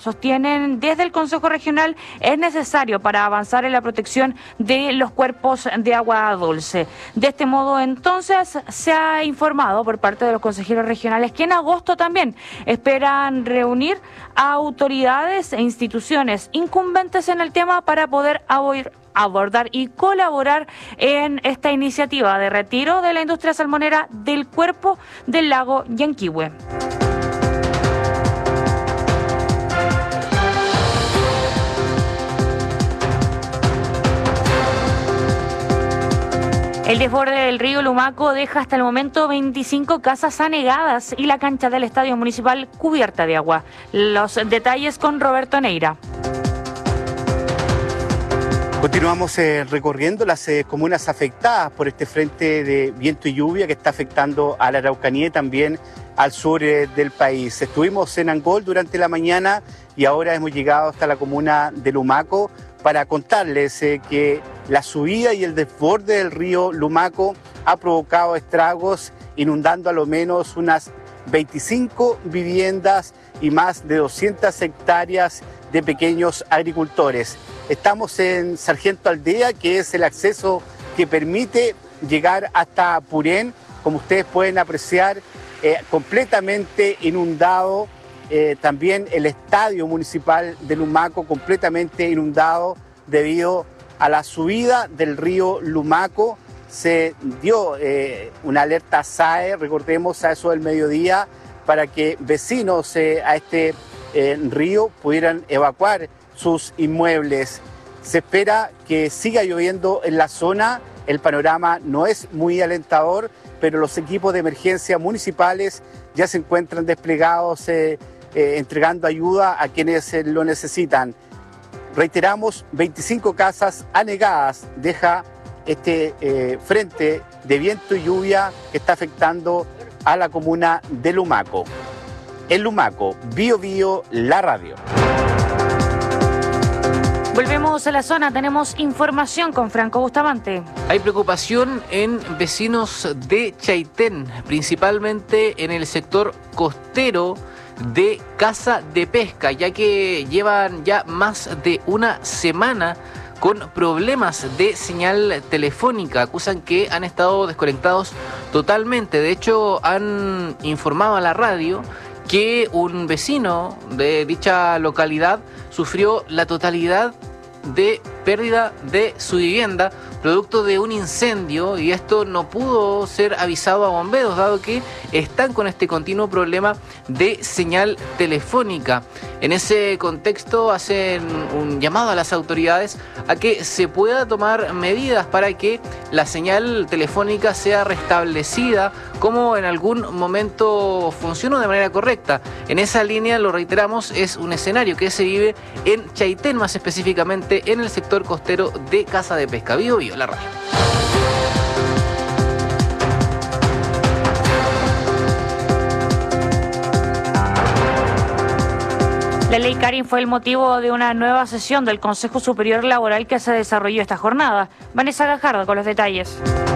sostienen desde el Consejo Regional, es necesario para avanzar en la protección de los cuerpos de agua dulce. De este modo, entonces, se ha informado por parte de los consejeros regionales que en agosto también esperan reunir a autoridades e instituciones incumbentes en el tema para poder abordar y colaborar en esta iniciativa de retiro de la industria salmonera del cuerpo del lago Yanquihue. El desborde del río Lumaco deja hasta el momento 25 casas anegadas y la cancha del estadio municipal cubierta de agua. Los detalles con Roberto Neira. Continuamos recorriendo las comunas afectadas por este frente de viento y lluvia que está afectando a la Araucanía y también al sur del país. Estuvimos en Angol durante la mañana y ahora hemos llegado hasta la comuna de Lumaco para contarles que la subida y el desborde del río Lumaco ha provocado estragos, inundando a lo menos unas 25 viviendas y más de 200 hectáreas de pequeños agricultores. Estamos en Sargento Aldea, que es el acceso que permite llegar hasta Purén. Como ustedes pueden apreciar, completamente inundado. También el estadio municipal de Lumaco completamente inundado debido a la subida del río Lumaco. Se dio una alerta SAE, recordemos, a eso del mediodía, para que vecinos a este río pudieran evacuar sus inmuebles. Se espera que siga lloviendo en la zona. El panorama no es muy alentador, pero los equipos de emergencia municipales ya se encuentran desplegados entregando ayuda a quienes lo necesitan. Reiteramos, 25 casas anegadas deja este frente de viento y lluvia que está afectando a la comuna de Lumaco. En Lumaco, Bio Bio, la radio. Volvemos a la zona, tenemos información con Franco Bustamante. Hay preocupación en vecinos de Chaitén, principalmente en el sector costero de Casa de Pesca, ya que llevan ya más de una semana con problemas de señal telefónica. Acusan que han estado desconectados totalmente. De hecho, han informado a la radio que un vecino de dicha localidad sufrió la totalidad de pérdida de su vivienda producto de un incendio, y esto no pudo ser avisado a bomberos dado que están con este continuo problema de señal telefónica. En ese contexto hacen un llamado a las autoridades a que se pueda tomar medidas para que la señal telefónica sea restablecida como en algún momento funcionó de manera correcta. En esa línea, lo reiteramos, es un escenario que se vive en Chaitén, más específicamente en el sector costero de Casa de Pesca. Bio Bio, la radio. La ley Karin fue el motivo de una nueva sesión del Consejo Superior Laboral que se desarrolló esta jornada. Vanessa Gajardo con los detalles.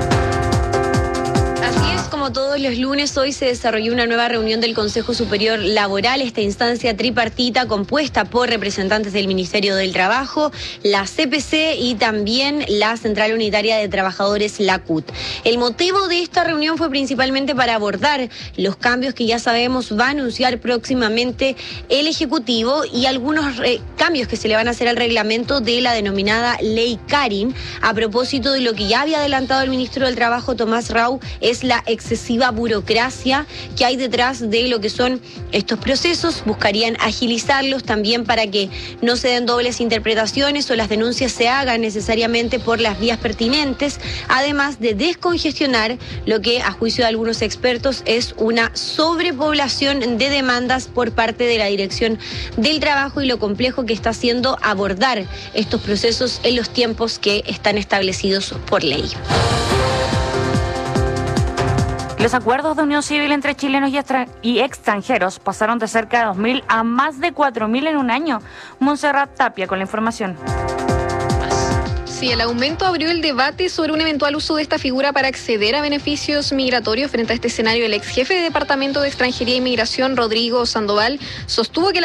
Como todos los lunes, hoy se desarrolló una nueva reunión del Consejo Superior Laboral, esta instancia tripartita compuesta por representantes del Ministerio del Trabajo, la CPC y también la Central Unitaria de Trabajadores, la CUT. El motivo de esta reunión fue principalmente para abordar los cambios que ya sabemos va a anunciar próximamente el Ejecutivo y algunos cambios que se le van a hacer al reglamento de la denominada Ley Karin. A propósito de lo que ya había adelantado el ministro del Trabajo, Tomás Rau, es la excesiva burocracia que hay detrás de lo que son estos procesos. Buscarían agilizarlos también para que no se den dobles interpretaciones o las denuncias se hagan necesariamente por las vías pertinentes, además de descongestionar lo que a juicio de algunos expertos es una sobrepoblación de demandas por parte de la Dirección del Trabajo y lo complejo que está haciendo abordar estos procesos en los tiempos que están establecidos por ley. Los acuerdos de unión civil entre chilenos y extranjeros pasaron de cerca de 2.000 a más de 4.000 en un año. Montserrat Tapia con la información. Sí, el aumento abrió el debate sobre un eventual uso de esta figura para acceder a beneficios migratorios. Frente a este escenario, el ex jefe de Departamento de Extranjería e Inmigración, Rodrigo Sandoval, sostuvo que